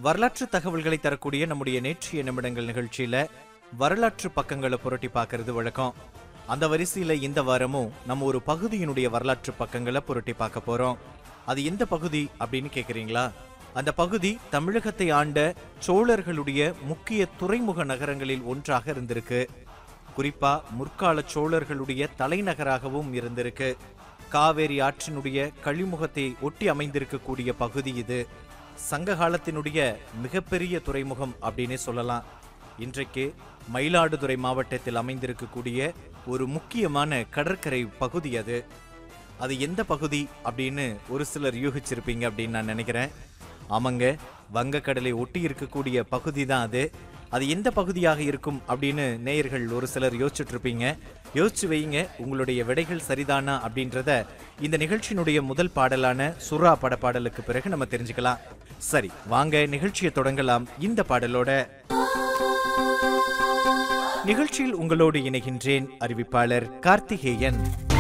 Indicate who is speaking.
Speaker 1: வரலாற்று தகவல்களை தரக்கூடிய நம்முடைய நேற்றைய நிமிடங்கள் நிகழ்ச்சியில வரலாற்று பக்கங்களை புரட்டி பார்க்கறது வழக்கம். அந்த வரிசையில இந்த வாரமும் நம்ம ஒரு பகுதியினுடைய வரலாற்று பக்கங்களை புரட்டி பார்க்க போறோம். அது எந்த பகுதி அப்படின்னு கேக்குறீங்களா? அந்த பகுதி தமிழகத்தை ஆண்ட சோழர்களுடைய முக்கிய துறைமுக நகரங்களில் ஒன்றாக இருந்திருக்கு. குறிப்பா முற்கால சோழர்களுடைய தலைநகராகவும் இருந்திருக்கு. காவேரி ஆற்றினுடைய கழிமுகத்தை ஒட்டி அமைந்திருக்கக்கூடிய பகுதி இது. சங்க காலத்தினுடைய மிகப்பெரிய துறைமுகம் அப்படின்னு சொல்லலாம். இன்றைக்கு மயிலாடுதுறை மாவட்டத்தில் அமைந்திருக்கக்கூடிய ஒரு முக்கியமான கடற்கரை பகுதி அது. அது எந்த பகுதி அப்படின்னு ஒரு சிலர் யூகிச்சிருப்பீங்க அப்படின்னு நான் நினைக்கிறேன். ஆமாங்க, வங்கக்கடலை ஒட்டி இருக்கக்கூடிய பகுதி தான் அது. அது எந்த பகுதியாக இருக்கும் அப்படின்னு நேயர்கள் ஒரு சிலர் யோசிச்சுட்டு இருப்பீங்க. யோசிச்சு வைங்க, உங்களுடைய விடைகள் சரிதானா அப்படின்றத இந்த நிகழ்ச்சியினுடைய முதல் பாடலான சுறா படப்பாடலுக்கு பிறகு நம்ம தெரிஞ்சுக்கலாம். சரி, வாங்க நிகழ்ச்சியை தொடங்கலாம். இந்த பாடலோட நிகழ்ச்சியில் உங்களோடு இணைகின்றேன் அறிவிப்பாளர் கார்த்திகேயன்.